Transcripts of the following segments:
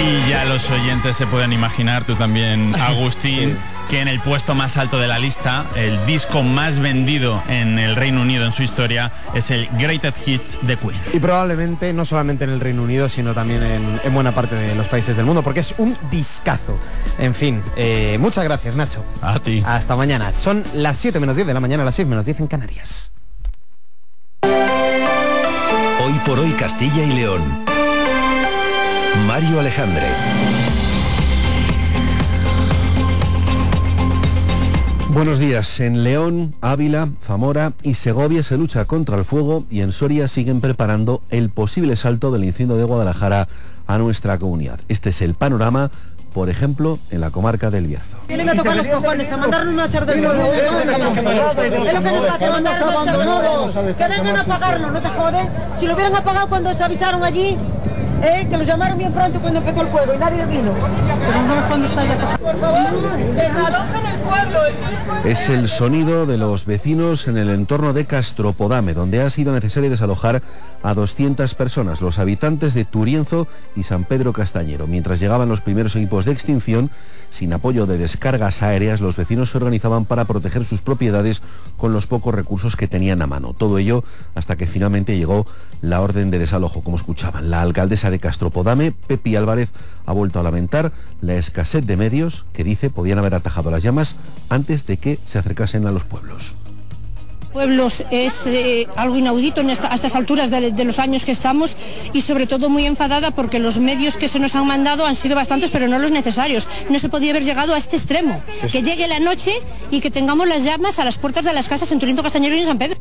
Y ya los oyentes se pueden imaginar, tú también, Agustín, sí, que en el puesto más alto de la lista, el disco más vendido en el Reino Unido en su historia, es el Greatest Hits de Queen. Y probablemente no solamente en el Reino Unido, sino también en buena parte de los países del mundo, porque es un discazo. En fin, muchas gracias, Nacho. A ti. Hasta mañana. Son las 7 menos 10 de la mañana, las 6 menos 10 en Canarias. Hoy por hoy Castilla y León. Mario Alejandre. Buenos días. En León, Ávila, Zamora y Segovia se lucha contra el fuego y en Soria siguen preparando el posible salto del incendio de Guadalajara a nuestra comunidad. Este es el panorama, por ejemplo, en la comarca del Bierzo. Tienen que tocar los cojones a mandarnos una charla de es lo que nos hace mandarnos una charla. Que vengan a apagarlo, no te jodes. Si lo hubieran apagado cuando se avisaron allí, que los llamaron bien pronto cuando empezó el fuego y nadie vino. Pero no es cuando está ya pasando. Por favor, desalojen el pueblo. Es el sonido de los vecinos en el entorno de Castropodame, donde ha sido necesario desalojar a 200 personas, los habitantes de Turienzo y San Pedro Castañero. Mientras llegaban los primeros equipos de extinción, sin apoyo de descargas aéreas, los vecinos se organizaban para proteger sus propiedades con los pocos recursos que tenían a mano. Todo ello hasta que finalmente llegó la orden de desalojo, como escuchaban. La alcaldesa de Castropodame, Pepi Álvarez, ha vuelto a lamentar la escasez de medios que dice podían haber atajado las llamas antes de que se acercasen a los pueblos. Pueblos es algo inaudito a estas alturas de los años que estamos y sobre todo muy enfadada porque los medios que se nos han mandado han sido bastantes pero no los necesarios. No se podía haber llegado a este extremo, que llegue la noche y que tengamos las llamas a las puertas de las casas en Turienzo, Castañero y en San Pedro.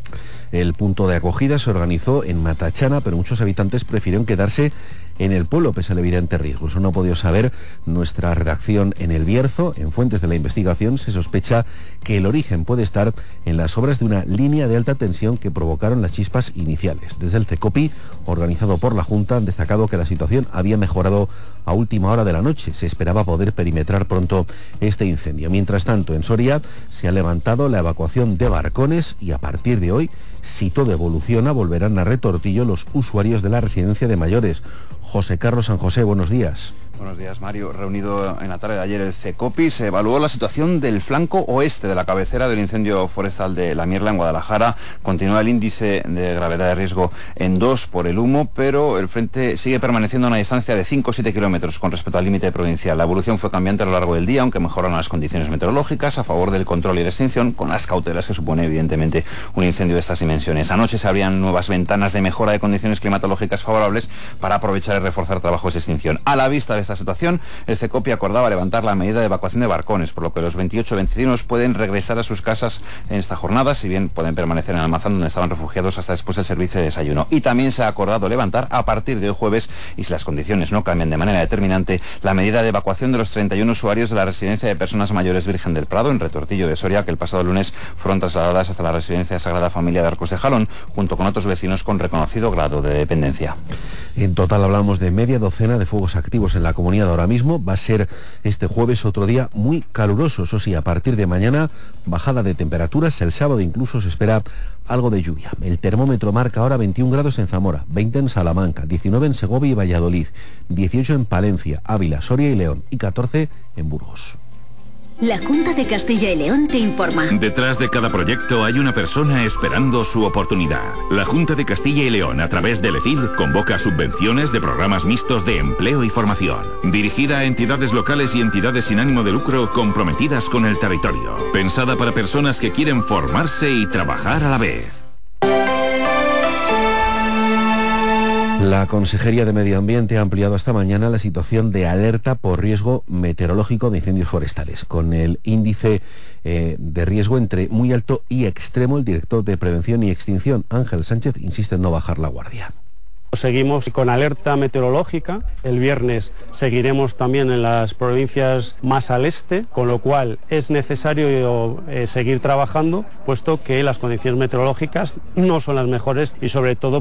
El punto de acogida se organizó en Matachana, pero muchos habitantes prefirieron quedarse en el pueblo pese al evidente riesgo. Eso no ha podido saber nuestra redacción en El Bierzo. En fuentes de la investigación se sospecha que el origen puede estar en las obras de una línea de alta tensión que provocaron las chispas iniciales. Desde el CECOPI, organizado por la Junta, han destacado que la situación había mejorado a última hora de la noche. Se esperaba poder perimetrar pronto este incendio. Mientras tanto, en Soria se ha levantado la evacuación de barcones y a partir de hoy, si todo evoluciona, volverán a Retortillo los usuarios de la residencia de mayores. José Carlos San José, buenos días. Buenos días, Mario. Reunido en la tarde de ayer el CECOPI, se evaluó la situación del flanco oeste de la cabecera del incendio forestal de La Mierla en Guadalajara. Continúa el índice de gravedad de riesgo en 2 por el humo, pero el frente sigue permaneciendo a una distancia de 5 o 7 kilómetros con respecto al límite provincial. La evolución fue cambiante a lo largo del día, aunque mejoraron las condiciones meteorológicas a favor del control y la extinción, con las cautelas que supone evidentemente un incendio de estas dimensiones. Anoche se abrían nuevas ventanas de mejora de condiciones climatológicas favorables para aprovechar y reforzar trabajos de extinción. A la vista de esta situación, el CECOPI acordaba levantar la medida de evacuación de barcones, por lo que los 28 vecinos pueden regresar a sus casas en esta jornada, si bien pueden permanecer en Almazán, donde estaban refugiados hasta después del servicio de desayuno. Y también se ha acordado levantar a partir de hoy jueves, y si las condiciones no cambian de manera determinante, la medida de evacuación de los 31 usuarios de la residencia de personas mayores Virgen del Prado, en Retortillo de Soria, que el pasado lunes fueron trasladadas hasta la residencia Sagrada Familia de Arcos de Jalón, junto con otros vecinos con reconocido grado de dependencia. En total hablamos de media docena de fuegos activos en la comunidad ahora mismo. Va a ser este jueves otro día muy caluroso. Eso sí, a partir de mañana, bajada de temperaturas. El sábado incluso se espera algo de lluvia. El termómetro marca ahora 21 grados en Zamora, 20 en Salamanca, 19 en Segovia y Valladolid, 18 en Palencia, Ávila, Soria y León y 14 en Burgos. La Junta de Castilla y León te informa. Detrás de cada proyecto hay una persona esperando su oportunidad. La Junta de Castilla y León, a través del EFIL, convoca subvenciones de programas mixtos de empleo y formación, dirigida a entidades locales y entidades sin ánimo de lucro comprometidas con el territorio. Pensada para personas que quieren formarse y trabajar a la vez. La Consejería de Medio Ambiente ha ampliado esta mañana la situación de alerta por riesgo meteorológico de incendios forestales. Con el índice de riesgo entre muy alto y extremo, el director de Prevención y Extinción, Ángel Sánchez, insiste en no bajar la guardia. Seguimos con alerta meteorológica. El viernes seguiremos también en las provincias más al este, con lo cual es necesario seguir trabajando, puesto que las condiciones meteorológicas no son las mejores y sobre todo